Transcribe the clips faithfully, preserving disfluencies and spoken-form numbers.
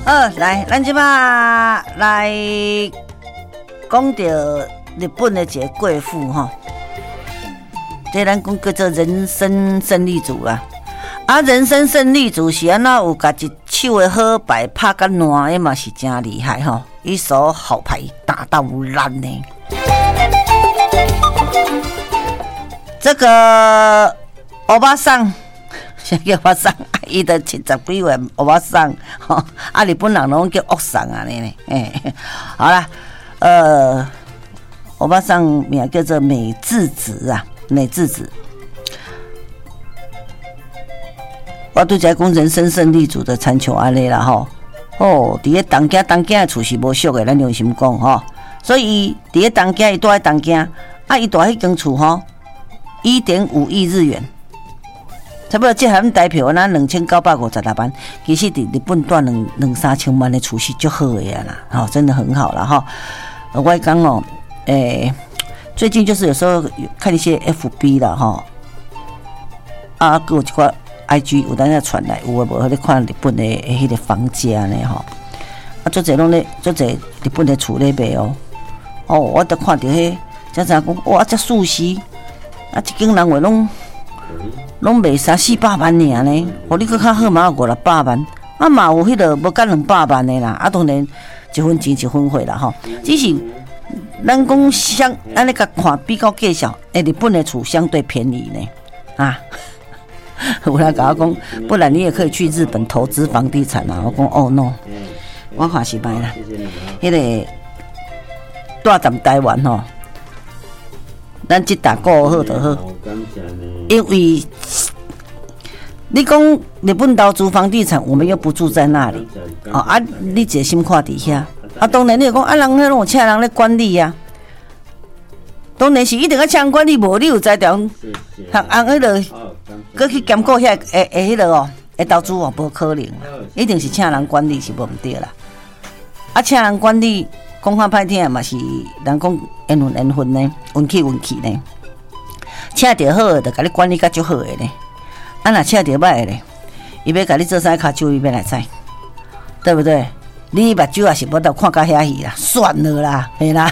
好，来，咱即摆来讲到日本的一个贵妇吼，这咱讲叫做人生胜利组啦。啊，人生胜利组是安怎有家一手的好牌拍甲烂的嘛是真厉害吼，一手好牌打到烂呢。这个欧巴桑。啥叫巴桑？伊得七十几岁，欧巴桑，吼，啊，日本人拢叫恶桑啊，尼呢，哎，好啦，呃，欧巴桑名叫做美智子啊，美智子。我拄才讲人生胜利组的参像安尼啦吼，哦，伫咧东京东京的厝是无俗的，咱良心讲吼，所以伊伫咧东京，伊住喺东京，啊，伊住迄间厝吼，一点五亿日元。差不多这含台票那两千九百五十六万，其实伫日本赚两两三千万的储蓄就好呀啦，好、哦，真的很好了哈。我讲哦，诶、欸，最近就是有时候看一些 F B 啦哈，啊，还有一块 I G 有当下传来，有诶无？你看日本的迄个房价呢哈，啊，做侪拢咧，做侪日本的厝咧卖哦，哦，我都看到迄，才知讲哇，这熟悉，啊，一间人话拢。拢卖三四百万尔呢，互你搁较好嘛，五六百万，啊嘛有迄个无甲两百万的啦，啊当然一分钱一分货啦吼。只是咱讲相安尼甲看比较介绍，诶，日本的厝相对便宜呢，啊，有人甲我讲，不然你也可以去日本投资房地产啊。我讲哦 no， 我看是歹啦，迄、那个大站台湾吼。咱即搭过好就好，因为你讲日本投资房地产，我们又不住在那里，哦啊，你一个心看伫遐，啊，当然你讲啊，人迄拢有请人咧管理啊，当然是一定要请人管理，无你有才调，按按迄个，搁去监管遐诶诶迄个哦，诶投资哦，无可能，一定是请人管理是无毋对啦，啊，请人管理。讲较歹听嘛是人讲缘分缘分呢，运气运气呢。请着好的，就甲你管理甲足好的呢。啊，若请着歹的呢，伊要甲你做啥骹手，伊要来知，对不对？你目睭也是无得看甲遐戏啦，算了啦，嘿啦，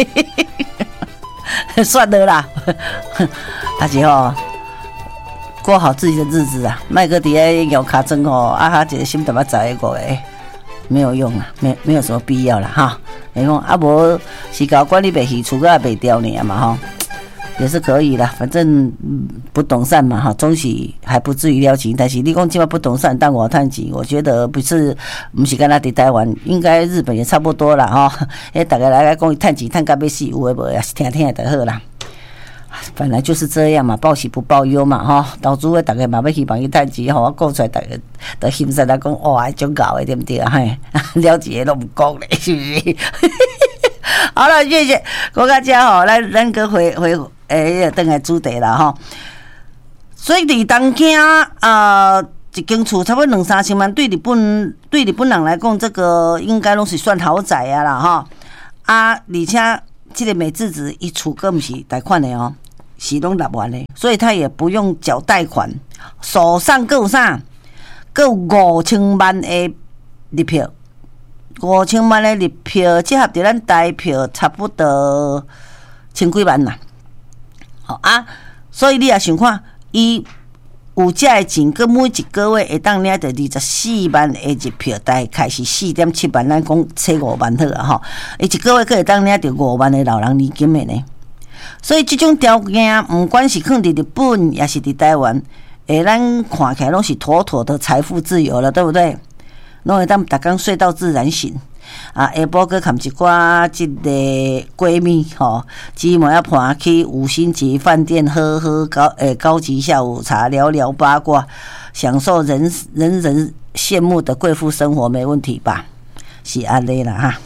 算了啦，但是吼，过好自己的日子啊，莫搁伫咧摇骹针吼，啊哈一个心淡仔知个诶。没有用啊，没没有什么必要啦哈。你讲啊，无是搞管理袂起，厝个也袂掉呢嘛哈，也是可以啦。反正、嗯、不懂善嘛哈，总是还不至于了钱。但是你讲即摆不懂善，但我趁钱，我觉得不是，不是跟他伫台湾，应该日本也差不多啦哈。诶，大家来来讲，趁钱趁到要死，有诶无也是听听就好啦。本来就是这样嘛，报喜不报忧嘛，哈！投资的大家嘛要希望伊趁钱，吼，我讲出来，大家都欣赏来讲，哇，种搞的对不对啊？嘿，了解都唔讲咧，是不是？好了，谢谢郭家家吼，来咱个回回诶，等下主题啦，吼。所以伫东京啊，一间厝差不多两三千万，对日本对日本人来讲，这个应该拢是算豪宅啊啦，哈啊，而且这个美智子伊厝个毋是贷款的哦。是拢六万的，所以他也不用缴贷款，手上够啥？够五千万的日票，五千万的日票，结合着咱台票，差不多千几万啦。好啊，所以你也想看，伊有这的钱，佮每一个月会当领着二十四万的日票，大概是四点七万，咱讲七五万好啊吼。伊一个月可会当领着五万的老人年金的呢。所以这种条件，不管是放伫日本，也是伫台湾，诶，咱看起来拢是妥妥的财富自由了，对不对？拢会当逐工睡到自然醒。啊，下晡搁含一寡即个闺蜜吼，姊妹啊伴去五星级饭店喝喝高诶高级下午茶，聊聊八卦，享受人人人羡慕的贵妇生活，没问题吧？是安尼啦哈。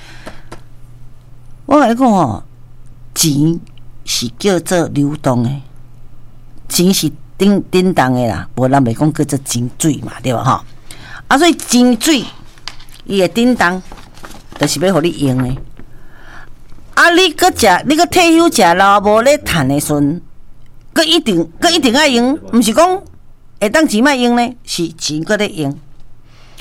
我甲你讲哦，钱是叫做流动的，钱是叮叮当的啦，无咱袂讲叫做钱水嘛，对吧？哈，啊，所以钱水伊会叮当，就是要互你用的。啊，你搁食，你搁退休食老无咧趁的时阵，搁一定搁一定爱用，毋是讲会当钱莫用呢，是钱搁咧用。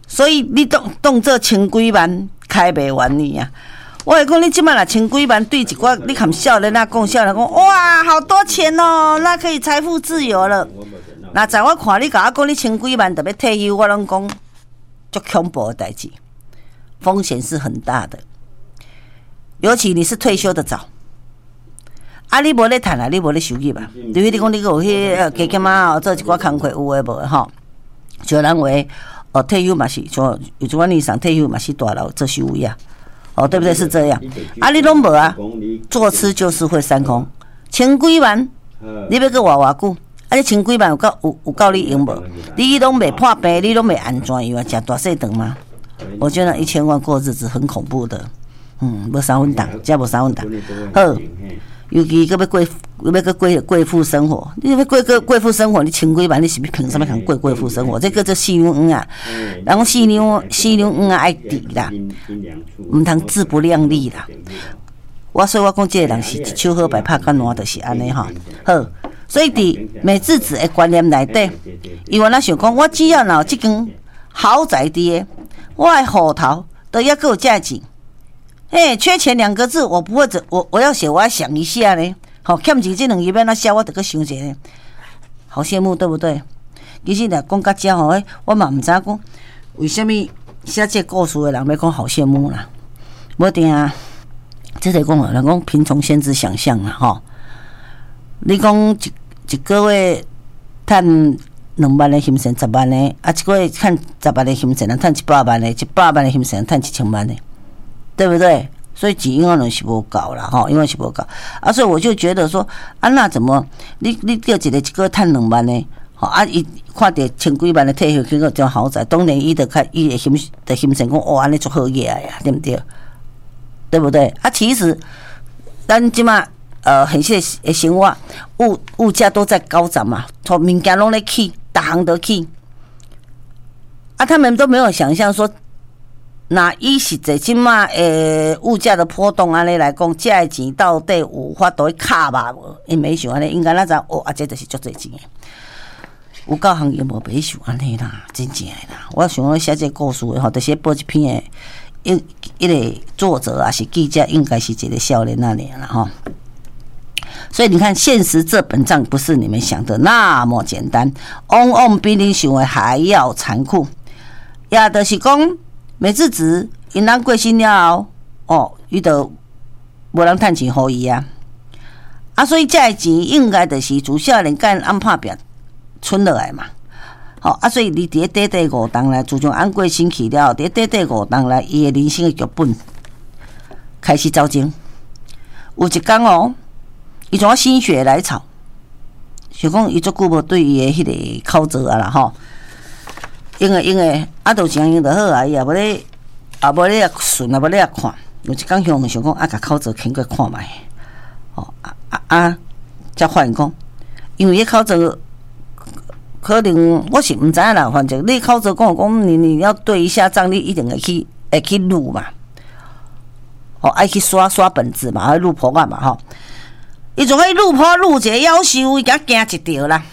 所以你动动这千几万开袂完你啊！我会讲你即摆若千几万对一寡，你看少年仔讲，少年讲哇，好多钱哦，那可以财富自由了。那在我看你甲我讲你千几万特别退休，我拢讲足恐怖的代志，风险是很大的。尤其你是退休的早，啊，你无咧趁啊，你无咧收入嘛？除非你讲你有迄加减啊，做一寡工课有诶无诶吼？就人话哦，退休嘛是像有一款以上退休嘛是大佬做收入啊。哦，对不对？是这样。啊，你拢无啊？坐吃就是会三空，千几万，你要搁活偌久？啊，你千几万有够有有够你用无？你拢袂破病，你拢袂安怎样啊？食大细肠吗？我觉得一千万过日子很恐怖的。嗯，无三分档，加无三分档。好，尤其搁要过，要搁过贵妇生活，你要过个贵妇生活，你千几万，你是凭什么通过贵妇生活？这个做四娘鱼啊，然后四娘四娘鱼啊爱治啦，唔通自不量力啦。我所以我讲，这个人是一手好牌拍到烂，就是安尼哈。好，所以伫美智子的观念内底，伊原来想讲，我只要有这间豪宅伫的，我的户头都要给我价钱。哎、欸，缺钱两个字，我不会只我我要写，我要想一下呢。好，欠钱这两页要那写，我得个想一下呢。好羡慕，对不对？其实若讲到这吼，我嘛唔知讲为什么写这故事的人要讲好羡慕啦。无定啊，这个讲人讲贫穷限制想象啦吼。你讲一一个月赚两万的薪水，十万的，啊，一个月赚十万的薪水，人赚一百万的，一百万的薪水，人赚一千万的。对不对？所以钱永远是无够啦，吼，永远是无够。啊，所以我就觉得说，啊，那怎么你你叫一个一个月赚两万呢？吼，啊，伊看到千几万的退休金个种豪宅，当然伊就开伊的心的心情讲，哦，安尼足好嘢呀，对不对？对不对？啊，其实咱即马呃，很些的生活物物价都在高涨嘛，从物件拢咧起，逐项都起。啊，他们都没有想象说。那以实际即马诶物价的波动安尼来讲，这个钱到底有法度去卡吧无？因没想安尼，应该那知哦，啊，这就是足侪钱。有够行业无袂想安尼啦，真正诶啦。我想要写这个故事诶吼，就是报一篇诶，一一个作者啊是记者，应该是一个少年那年啦吼。所以你看，现实这本账不是你们想的那么简单，往往比你想的还要残酷。也就是讲。美智子因人过身了后，哦，伊就无人趁钱互伊啊，啊，所以这个钱应该就是自少年甲因安拍拼存落来嘛，好、哦、啊，所以你伫咧短短五档来，自从安过身去了后，伫咧短短五档来，伊的人生的剧本开始走精。有一天哦，伊从心血来潮，想讲伊足久无对伊的迄个口罩啊啦吼。用诶用诶，啊，就这样用就好啊！伊也无咧，也无咧顺，也无咧看。有一天想想讲，啊，甲口罩牵过看卖，哦啊啊啊！才发现讲，因为迄口罩可能我是毋知影啦，反正你口罩讲讲，你你要对一下账，你一定会去会去录嘛，哦，爱去刷刷本子嘛，爱录破案嘛，吼。伊就可以录破录一个夭寿，伊甲惊一条啦。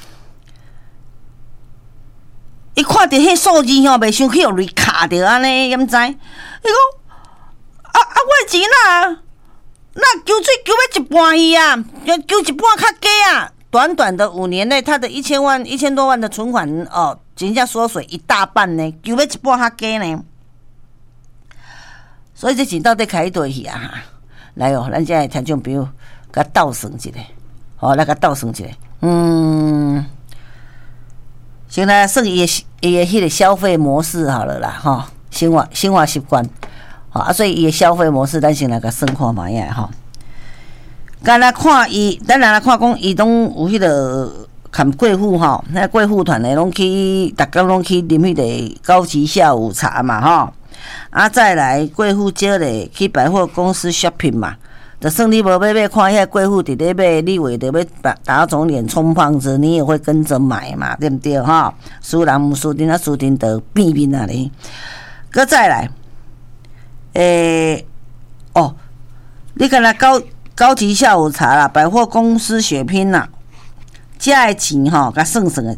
伊看到迄数字吼，袂想去互雷卡着安尼，敢知？伊讲啊啊，我钱啦，那求水求要一半去啊，求一半较加啊。短短的五年内，他的一千万、一千多万的存款哦，真正缩水一大半呢，求要一半较加呢。所以这钱到底开倒去啊？来哦，咱这听众朋友，甲倒算一下，好，来甲倒算一下，嗯。先来算伊的伊的迄个消费模式好了啦，吼，生活生活习惯，好啊，所以伊的消费模式，咱先来个算看嘛呀，吼。干来看伊，咱来看讲，伊拢有迄个看贵妇吼，那贵妇团的拢去，逐工拢去啉迄个高级下午茶嘛，吼。啊，再来贵妇节咧去百货公司 shopping 嘛。就算你无买买看遐贵妇伫咧买，你为着要打打肿脸充胖子，你也会跟着买嘛，对不对哈？输人毋输阵啊，输阵就变面啊咧。搁再来，诶、欸，哦，你敢若高高级下午茶啦，百货公司血拼啦，这个钱吼，甲算算的，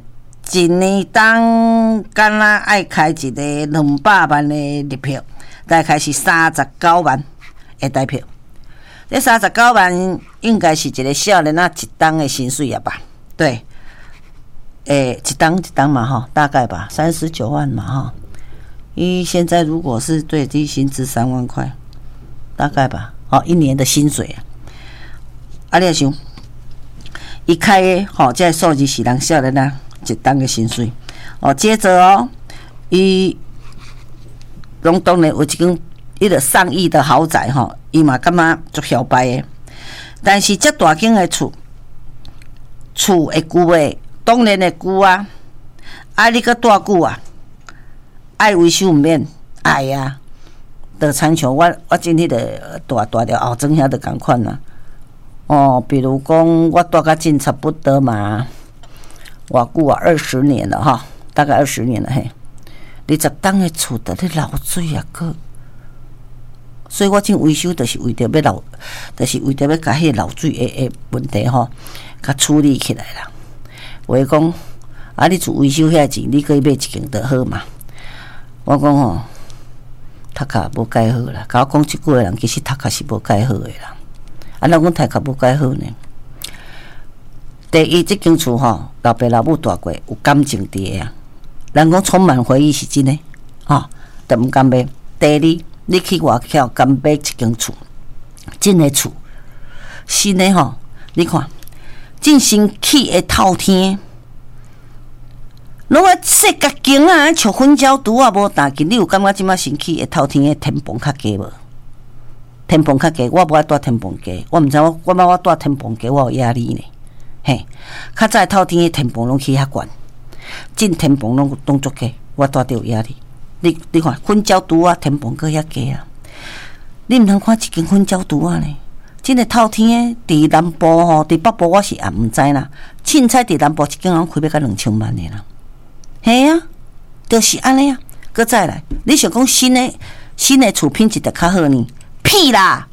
一年当敢若爱开一个两百万的日票，大概是三十九万的台票。这三十九万应该是一个少年仔一当的薪水啊吧？对，诶、欸，一当一当嘛哈，大概吧，三十九万嘛哈。伊现在如果是最低薪资三万块，大概吧，哦，一年的薪水啊。啊，你想，伊开的吼，这数字是人少年仔一当的薪水。哦，接着哦，伊拢当然有一间一个上亿的豪宅吼，伊嘛感觉足摇摆的。但是遮大间的厝，厝会久的，当然会久啊。啊，你搁住久啊？爱维修毋免，爱呀，就亲像我我今迄个大大条后庄遐就共款啦。哦，比如讲我住较近，差不多嘛，偌久啊，二十年了哈，大概二十年了嘿。二十当的厝得咧漏水啊，个，所以我进维修就是为着要漏，就是为着要甲迄漏水的的问题吼，甲处理起来啦。话讲啊，你做维修遐钱，你可以买一间就好嘛。我讲吼，读册无介好啦。甲我讲即句的人，其实读册是无介好的啦。啊，那阮读册无介好呢。第一，即间厝吼，老爸老母住过，有感情伫个啊。人讲充满回忆是真诶，吼、哦，都毋甘买。第二，你去外口甘买一间厝，真诶厝，新诶吼，你看，真新起会透天。拢啊说甲间啊，像粉椒拄啊无打紧，你有感觉即马新起会透天的天棚较低无？天棚较低，我无爱住天棚低，我毋知我我妈我住天棚低，我有压力呢。嘿，较早透天的天棚拢起较悬，进天棚拢拢足低，我住着有压力。你你看粉椒拄啊，天棚搁遐低啊，你毋通看一间粉椒拄啊呢？真诶透天的，伫南部吼，伫北部我是也毋知啦。凊彩伫南部一间人开要到两千万的啦。嘿啊，就是安尼啊。搁再来，你想讲新的新的厝品质就较好呢？屁啦！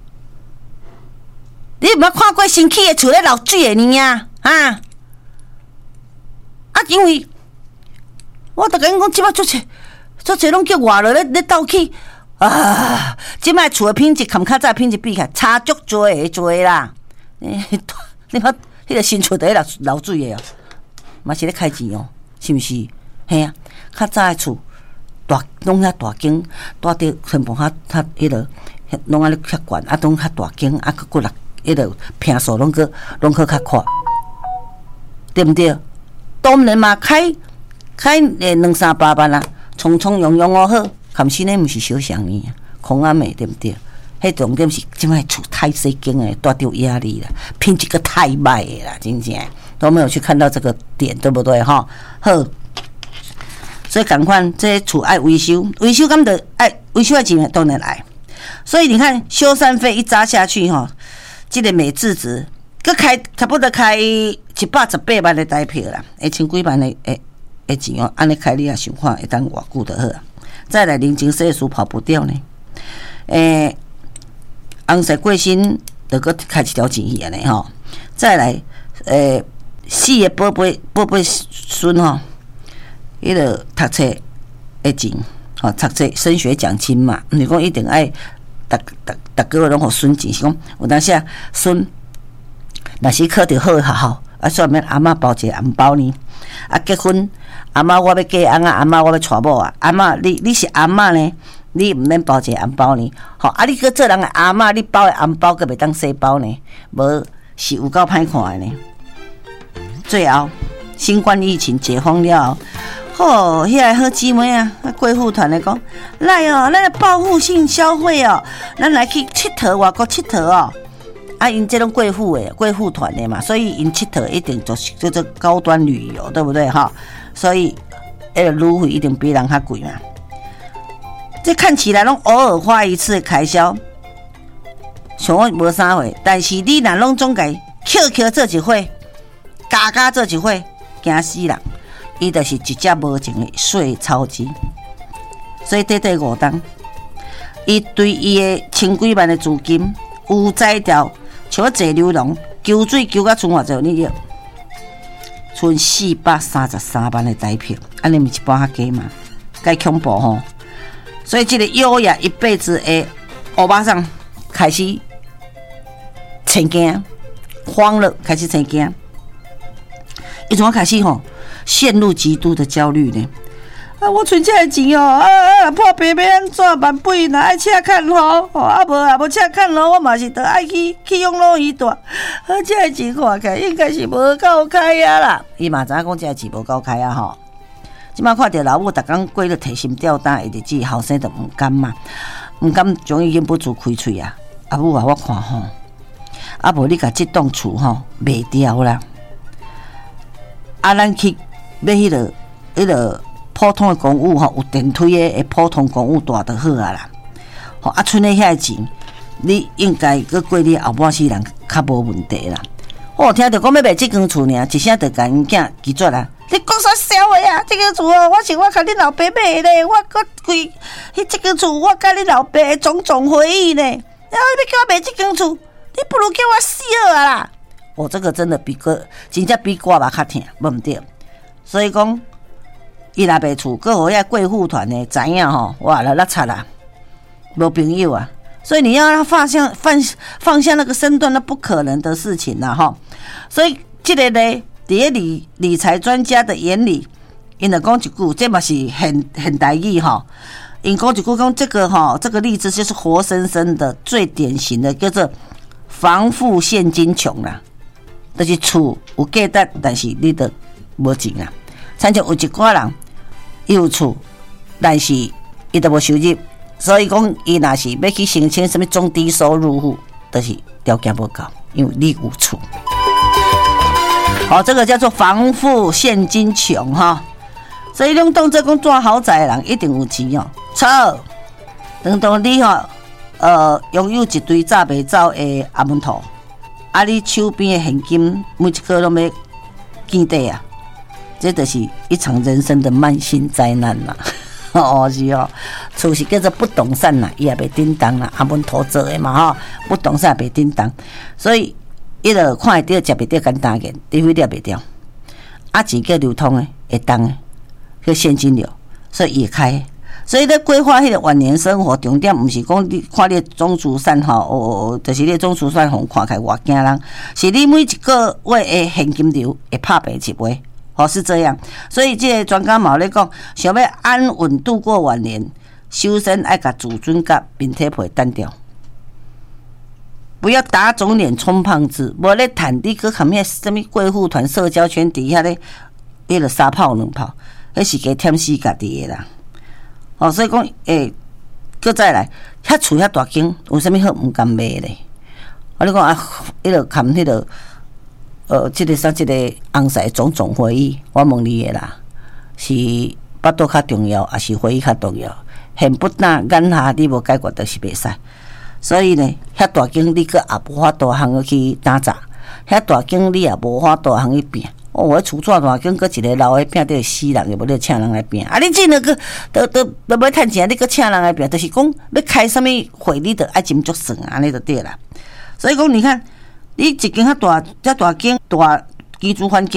你毋捌看过新起的厝咧漏水的呢啊？啊！啊，因为我逐个人讲，即摆做者做者拢叫外落咧咧斗起啊！即摆厝的品质，含较早品质比起来差足多的多啦。你你捌迄个新厝伫咧漏漏水的哦，嘛是咧开钱哦。是毋是？嘿啊，较早诶厝大拢遐大间，住伫天棚较较迄落，拢安尼较悬，啊，拢较大间，啊，佮过来迄落坪数拢个拢个较宽，对毋对？当然嘛，开开诶两三百万啦，匆匆庸庸哦好，含新诶毋是小相呢，空啊妹对毋对？迄重点是即摆厝太细间诶，住着压力啦，品质个太歹诶啦，真正。都没有去看到这个点，对不对哈？好，所以赶快这些厝爱维修，维修咁的爱维修的钱都能来。所以你看修缮费一扎下去哈，这个美智子佮开差不多开一百十八万的台票啦，一千几万的诶诶钱哦，安尼开你也想看会当偌久就好啊。再来人情世事跑不掉呢，诶，红色过身就佮开一条钱去安尼吼，再来诶。四个宝贝宝贝孙吼，迄个读册的钱，吼读册升学奖金嘛，毋是讲一定爱逐逐逐个月拢互孙钱，是讲有当时啊孙若是考着好学校，啊煞免阿嬷包一个红包呢，啊结婚阿嬷我要嫁翁啊，阿嬷我要娶某啊，阿嬷你你是阿嬷呢，你毋免包一个红包呢，吼啊你搁做人的阿嬷，你包的红包搁袂当细包呢，无是有够歹看的呢。最后，新冠疫情解封了后，吼，遐个好姊妹啊，贵妇团来讲，来哦，咱来报复性消费哦，咱来去佚佗，外国佚佗哦。啊，因这种贵妇的贵妇团的嘛，所以因佚佗一定就是叫做高端旅游，对不对哈？所以那个旅费一定比人较贵嘛。这看起来拢偶尔花一次的开销，像我无啥货，但是你若拢总该扣扣做一回。加加做一回，惊死人！伊就是一只无情的税超机，所以短短五档，伊对伊的千几万的资金有宰掉，像坐流浪，求水求到剩偌济，你要剩四百三十三万的台票，安尼咪一半较低嘛，该恐怖吼！所以这个优雅一辈子的欧巴桑开始生惊，慌了，开始生惊。伊从开始吼，陷入极度的焦虑呢。啊，我存这个钱哦，啊啊，破病要安怎办？不然爱车看路，哦，啊无啊无车看路，我嘛是得爱去去养老院住。啊，这个钱看起来应该是无够开啊啦。伊嘛知影讲这个钱无够开啊吼。即摆看到老母逐工过了提心吊胆的日子，后生就毋甘嘛，毋甘终于忍不住开喙啊！阿母啊，我看吼，啊无你甲即栋厝吼卖掉啦，啊咱去买迄个迄个。普通的公寓吼，有电梯的普通公寓大就好啊啦。吼啊，剩的遐钱，你应该搁过你后半世人较无问题啦。我听到讲要卖即间厝尔，一声就甲因囝拒绝啦。你讲啥笑话啊？即间厝哦，我是我甲恁老爸买的，我搁开迄即间厝，我甲恁老爸的种种回忆呢。然后你叫我卖即间厝，你不如叫我死啊啦！我、哦、这个真的比个真正比我嘛较疼，无毋对。所以讲。伊若卖厝，搁互遐贵妇团的知影吼，哇啦啦惨啦，无朋友啊！所以你要他放下放放下那个身段，那不可能的事情啦吼。所以这个呢，伫理理财专家的眼里，因就讲一句，这嘛是很很台语吼。因讲一句讲这个吼，这个例子就是活生生的最典型的，叫做防富现金穷啦。就是厝有价值，但是你都无钱啦。亲像有一寡人，伊有厝，但是伊都无收入，所以讲伊若是要去申请什么中低收入户，就是条件不高，因为你有厝。好，这个叫做防富现金穷哈。所以拢当作讲住豪宅的人一定有钱哦，错。等到你吼，呃，拥有一堆炸袂走的阿门头，啊，你手边的现金每一个拢要见底啊。这就是一场人生的慢性灾难啦！哦是哦，厝是叫做不动产啦，伊也袂叮当啦，阿门头做的嘛吼，不动产也袂叮当，所以伊就看会到食袂到简单个，除非了袂掉，啊钱叫流通的，会当的，叫现金流，所以伊会开。所以咧规划迄个晚年生活，重点毋是讲你看你总资产吼，哦，就是你总资产互看起来偌惊人，是你每一个月的现金流会拍平一倍。哦，是这样，所以这个专家嘛咧讲，想要安稳度过晚年，修身爱甲自尊甲面体皮单调，不要打肿脸充胖子，无咧谈你去含遐什么贵妇团社交圈底下咧，迄个三炮两炮，迄是加舔死家己的啦。哦，所以讲，诶，搁再来，遐厝遐大间，有啥物好毋甘卖咧？啊，你讲啊，迄个含迄个。呃，这个啥，这个红色种种回忆，我问你的啦，是巴肚较重要，还是回忆较重要？现不那眼下你无解决，就是袂使。所以呢，遐大间你佫也无法度通去打杂，遐大间你也无法度通去拼。哦，我厝住大间，佫一个老的拼得死人，又无得请人来拼。啊，你真个佫都都都要趁钱，你佫请人来拼，就是讲要开什么会，你得爱斟酌算，安尼就对啦。所以讲，你看。你一间较大、遮大间大居住环境。